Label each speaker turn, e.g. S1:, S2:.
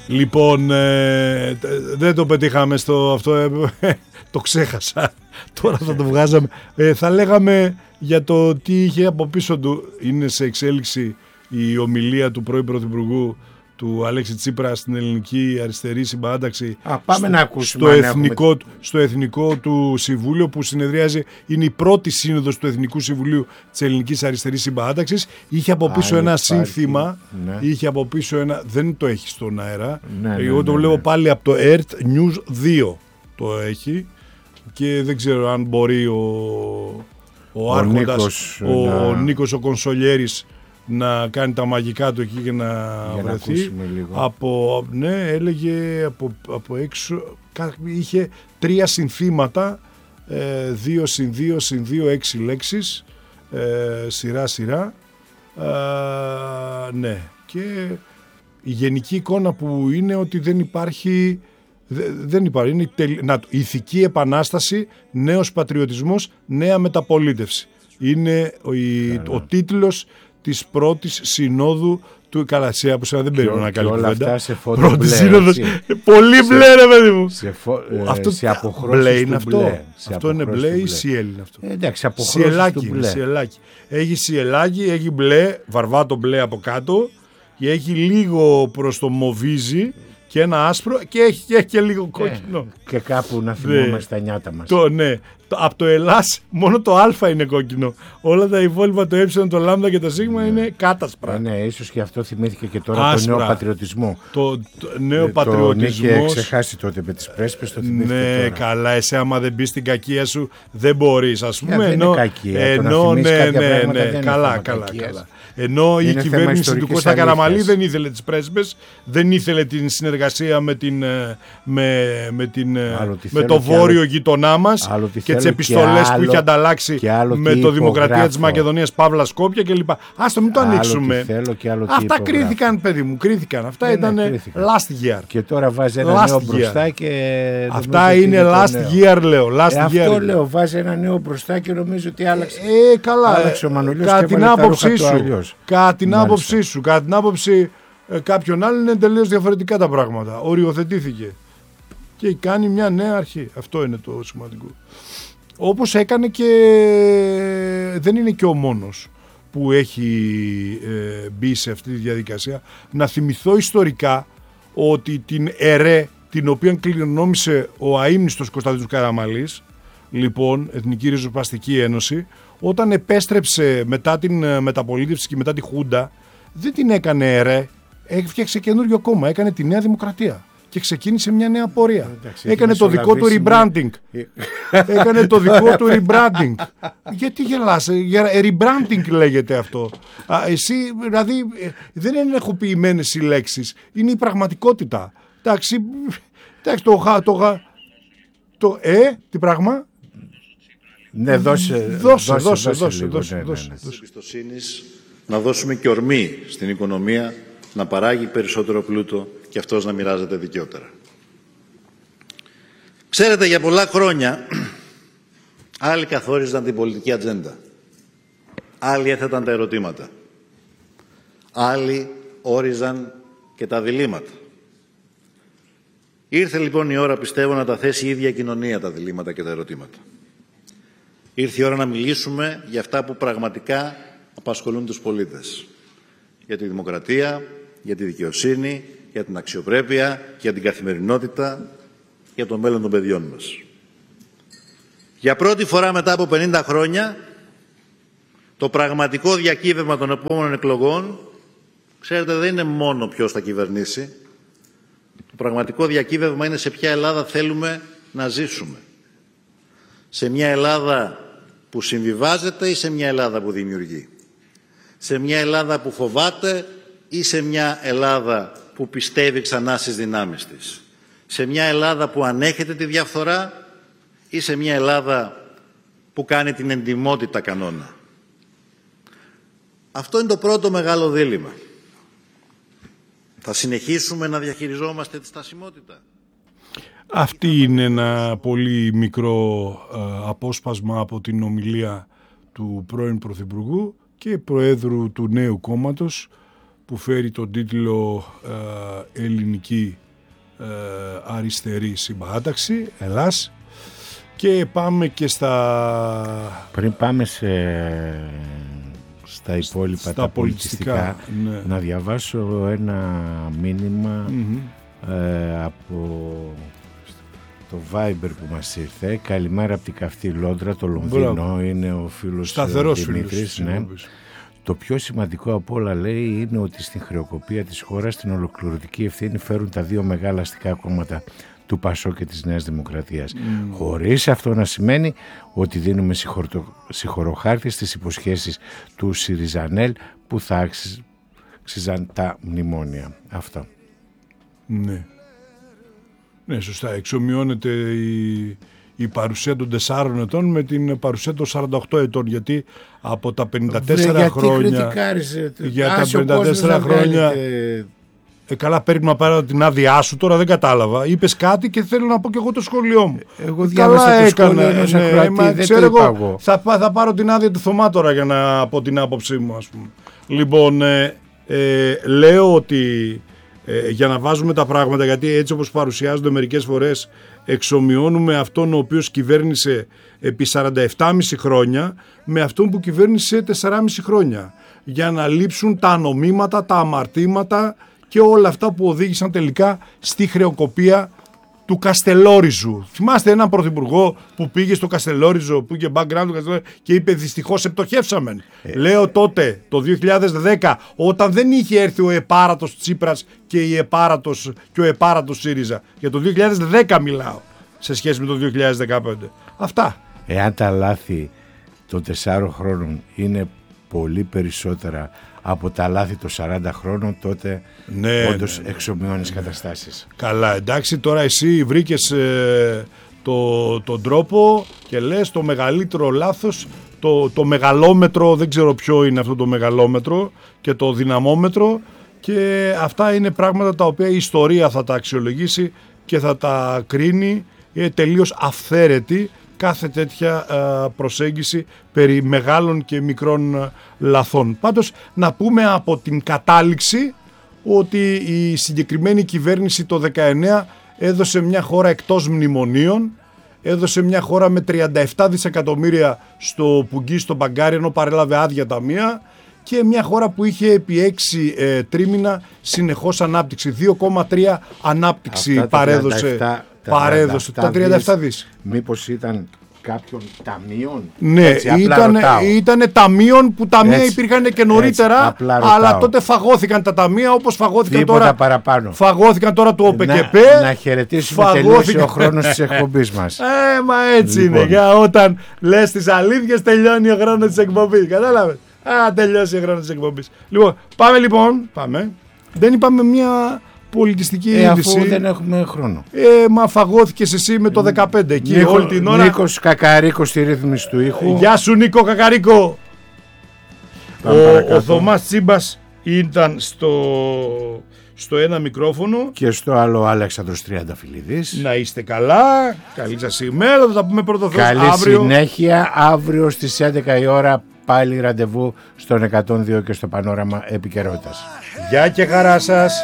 S1: Λοιπόν, δεν το πετύχαμε στο αυτό, το ξέχασα. Τώρα θα το βγάζαμε. Θα λέγαμε για το τι είχε από πίσω του. Είναι σε εξέλιξη η ομιλία του πρώην Πρωθυπουργού του Αλέξη Τσίπρα στην Ελληνική Αριστερή Συμπαράταξη.
S2: Πάμε να ακούσουμε
S1: στο εθνικό του Συμβούλιο που συνεδριάζει. Είναι η πρώτη σύνοδος του Εθνικού Συμβουλίου της Ελληνικής Αριστερής Συμπαράταξης. Είχε από πίσω ένα σύνθημα. Ναι. Είχε από πίσω ένα. Δεν το έχει στον αέρα. Εγώ το βλέπω πάλι από το ERT News 2 το έχει. Και δεν ξέρω αν μπορεί ο Άρχοντας, ο Νίκος ο Κονσολιέρης να κάνει τα μαγικά του εκεί και να βρεθεί. Ναι, έλεγε από έξω, είχε 3 συνθήματα, 2 συν 2 συν 2, 6 λέξεις, σειρά. Ναι, και η γενική εικόνα που είναι ότι δεν υπάρχει, είναι η ηθική επανάσταση, νέος πατριωτισμός, νέα μεταπολίτευση. Είναι ο τίτλος της πρώτης συνόδου του Καλασία, που δεν περίμενα να κάνει κουβέντα. Πρώτη σύνοδος. Πολύ μπλε, ρε παιδί μου.
S2: Σε αποχρώσεις
S1: είναι
S2: του μπλε.
S1: Αυτό είναι μπλε ή σιέλ είναι αυτό?
S2: Εντάξει, αποχρώσεις του μπλε.
S1: Έχει σιελάκι, έχει μπλε, βαρβάτο μπλε από κάτω και έχει λίγο προς το μοβίζι και ένα άσπρο και έχει και λίγο κόκκινο.
S2: Και κάπου να θυμόμαστε τα νιάτα μας.
S1: Ναι. Από το Ελλάς μόνο το Α είναι κόκκινο. Όλα τα υπόλοιπα, το Ε, το Λ και το Σ είναι κάτασπρα.
S2: Ναι, ίσως και αυτό θυμήθηκε και τώρα άσπρα. Το νέο πατριωτισμό.
S1: Το νέο πατριωτισμό.
S2: Τον είχε ξεχάσει τότε με τις πρέσπες, το θυμήθηκε.
S1: Ναι, τώρα. Καλά, εσύ άμα δεν μπεις στην κακία σου δεν μπορείς, ας πούμε.
S2: Δεν είναι κακία.
S1: Ναι, καλά. Ενώ η κυβέρνηση του Κώστα Καραμανλή δεν ήθελε τις πρέσπες, δεν ήθελε την συνεργασία με το βόρειο γειτονά μας και τις επιστολές που είχε ανταλλάξει με το Δημοκρατία της Μακεδονίας, Παύλα Σκόπια κλπ. Άστο, μην το ανοίξουμε. Αυτά κρίθηκαν, παιδί μου, κρίθηκαν. Αυτά ήταν last year.
S2: Και τώρα βάζει ένα νέο μπροστά και.
S1: Αυτά είναι last year, λέω.
S2: Αυτό λέω, βάζει ένα νέο μπροστά και νομίζω ότι άλλαξε.
S1: Καλά.
S2: Άλλαξε ο Μανολιός
S1: κατά
S2: και
S1: την άποψή σου. Κατά την άποψη κάποιον άλλον είναι τελείως διαφορετικά τα πράγματα. Οριοθετήθηκε. Και κάνει μια νέα αρχή. Αυτό είναι το σημαντικό. Όπως έκανε και δεν είναι και ο μόνος που έχει μπει σε αυτή τη διαδικασία. Να θυμηθώ ιστορικά ότι την ΕΡΕ, την οποία κληρονόμησε ο αείμνηστος Κωνσταντίνος Καραμανλής, λοιπόν, Εθνική Ριζοσπαστική Ένωση, όταν επέστρεψε μετά την μεταπολίτευση και μετά τη Χούντα, δεν την έκανε ΕΡΕ, έφτιαξε καινούριο κόμμα, έκανε τη Νέα Δημοκρατία. Και ξεκίνησε μια νέα πορεία. Έκανε το δικό του rebranding. Γιατί γελάς? Rebranding λέγεται αυτό. Εσύ, δηλαδή, δεν είναι ενεχοποιημένες οι λέξεις. Είναι η πραγματικότητα. Εντάξει, τι πράγμα?
S2: Ναι, δώσε
S3: εμπιστοσύνης, να δώσουμε και ορμή στην οικονομία, να παράγει περισσότερο πλούτο και αυτός να μοιράζεται δικαιότερα. Ξέρετε, για πολλά χρόνια άλλοι καθόριζαν την πολιτική ατζέντα. Άλλοι έθεταν τα ερωτήματα. Άλλοι όριζαν και τα διλήμματα. Ήρθε λοιπόν η ώρα, πιστεύω, να τα θέσει η ίδια κοινωνία τα διλήμματα και τα ερωτήματα. Ήρθε η ώρα να μιλήσουμε για αυτά που πραγματικά απασχολούν τους πολίτες. Για τη δημοκρατία, για τη δικαιοσύνη, για την αξιοπρέπεια, για την καθημερινότητα, για το μέλλον των παιδιών μας. Για πρώτη φορά μετά από 50 χρόνια, το πραγματικό διακύβευμα των επόμενων εκλογών, ξέρετε, δεν είναι μόνο ποιος θα κυβερνήσει. Το πραγματικό διακύβευμα είναι σε ποια Ελλάδα θέλουμε να ζήσουμε. Σε μια Ελλάδα που συμβιβάζεται ή σε μια Ελλάδα που δημιουργεί. Σε μια Ελλάδα που φοβάται ή σε μια Ελλάδα που πιστεύει ξανά στις δυνάμεις της. Σε μια Ελλάδα που ανέχεται τη διαφθορά ή σε μια Ελλάδα που κάνει την εντιμότητα κανόνα. Αυτό είναι το πρώτο μεγάλο δίλημμα. Θα συνεχίσουμε να διαχειριζόμαστε τη στασιμότητα?
S1: Αυτή είναι ένα πολύ μικρό απόσπασμα από την ομιλία του πρώην Πρωθυπουργού και Προέδρου του νέου κόμματος, που φέρει τον τίτλο Ελληνική Αριστερή Συμπαράταξη, Ελλάς. Και πάμε και στα...
S2: Πριν πάμε στα υπόλοιπα, τα πολιτιστικά,
S1: ναι.
S2: Να διαβάσω ένα μήνυμα από το Viber που μας ήρθε. Καλημέρα από την καυτή Λόντρα, το Λονδίνο. Μπράβο. Είναι ο φίλος Δημήτρης. Ναι. Το πιο σημαντικό από όλα, λέει, είναι ότι στην χρεοκοπία της χώρας την ολοκληρωτική ευθύνη φέρουν τα δύο μεγάλα αστικά κόμματα του ΠΑΣΟΚ και της Νέας Δημοκρατίας. Χωρίς αυτό να σημαίνει ότι δίνουμε συγχωροχάρτη στις υποσχέσεις του ΣΥΡΙΖΑΝΕΛ που θα άξιζαν τα μνημόνια. Αυτό.
S1: Ναι. Ναι, σωστά. Εξομοιώνεται η παρουσία των 4 ετών με την παρουσία των 48 ετών, γιατί από τα 54 χρόνια για τα 54 χρόνια καλά, πρέπει να πάρω την άδειά σου, τώρα δεν κατάλαβα. Είπες κάτι και θέλω να πω και εγώ το σχόλιο μου.
S2: Εγώ διάβασα το σχόλιο ενός ακροατή, δεν το είπα εγώ.
S1: Θα πάρω την άδεια του Θωμά τώρα για να πω την άποψή μου, ας πούμε. Λοιπόν, λέω ότι για να βάζουμε τα πράγματα, γιατί έτσι όπως παρουσιάζονται μερικές φορές εξομοιώνουμε αυτόν ο οποίος κυβέρνησε επί 47,5 χρόνια με αυτόν που κυβέρνησε 4,5 χρόνια, για να λείψουν τα ανομήματα, τα αμαρτήματα και όλα αυτά που οδήγησαν τελικά στη χρεοκοπία του Καστελόριζου. Θυμάστε έναν πρωθυπουργό που πήγε στο Καστελόριζο, που είχε background του Καστελόριζου και είπε δυστυχώς επτοχεύσαμε. Λέω τότε, το 2010, όταν δεν είχε έρθει ο επάρατος Τσίπρας και ο επάρατος ΣΥΡΙΖΑ. Για το 2010 μιλάω, σε σχέση με το 2015. Αυτά.
S2: Εάν τα λάθη των 4 χρόνων είναι πολύ περισσότερα από τα λάθη των 40 χρόνων, τότε όντως εξομοιώνεις καταστάσεις.
S1: Καλά, εντάξει, τώρα εσύ βρήκες τον τρόπο και λες το μεγαλύτερο λάθος, το μεγαλόμετρο, δεν ξέρω ποιο είναι αυτό το μεγαλόμετρο και το δυναμόμετρο, και αυτά είναι πράγματα τα οποία η ιστορία θα τα αξιολογήσει και θα τα κρίνει. Είναι τελείως αυθαίρετη κάθε τέτοια προσέγγιση περί μεγάλων και μικρών λαθών. Πάντως να πούμε από την κατάληξη ότι η συγκεκριμένη κυβέρνηση το 19 έδωσε μια χώρα εκτός μνημονίων, έδωσε μια χώρα με 37 δισεκατομμύρια στο πουγγί, στο μπαγκάρι, ενώ παρέλαβε άδεια ταμεία, και μια χώρα που είχε επί 6 τρίμηνα συνεχώς ανάπτυξη. 2,3 ανάπτυξη παρέδωσε τα 37 δις.
S2: Μήπως ήταν κάποιων ταμείων?
S1: Ναι, ήταν ταμείων που ταμεία υπήρχαν και νωρίτερα, αλλά τότε φαγώθηκαν τα ταμεία, όπως φαγώθηκαν τώρα.
S2: Παραπάνω.
S1: Φαγώθηκαν τώρα το ΟΠΚΠ.
S2: Να χαιρετήσουμε, τελείωσε ο χρόνος της εκπομπής μας.
S1: Μα έτσι λοιπόν είναι. Για όταν λες τις αλήθειες, τελειώνει ο χρόνος της εκπομπής. Κατάλαβες? Τελειώσει ο χρόνος της εκπομπής. Λοιπόν, πάμε. Δεν είπαμε μια πολιτιστική είδηση.
S2: Αφού δεν έχουμε χρόνο.
S1: Μα φαγώθηκες εσύ με το 15 εκεί όλη την ώρα.
S2: Νίκος Κακαρίκος στη ρύθμιση του ήχου.
S1: Γεια σου Νίκο Κακαρίκο. Ο Θωμάς Τσίμπας ήταν στο ένα μικρόφωνο.
S2: Και στο άλλο Αλέξανδρος Τριανταφυλλίδης.
S1: Να είστε καλά. Καλή σας ημέρα. Θα τα πούμε πρώτο Θεός
S2: αύριο. Καλή συνέχεια. Αύριο στις 11 η ώρα πάλι ραντεβού στον 102 και στο Πανόραμα Επικαιρότητας.
S1: Γεια και χαρά σας.